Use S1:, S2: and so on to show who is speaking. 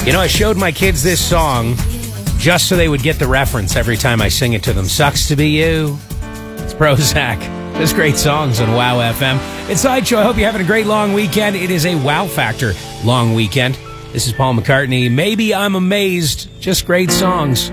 S1: You know, I showed my kids this song just so they would get the reference every time I sing it to them. Sucks to be you. It's Prozac. There's great songs on Wow FM. It's Sideshow. I hope you're having a great long weekend. It is a Wow Factor long weekend. This is Paul McCartney. Maybe I'm amazed. Just great songs.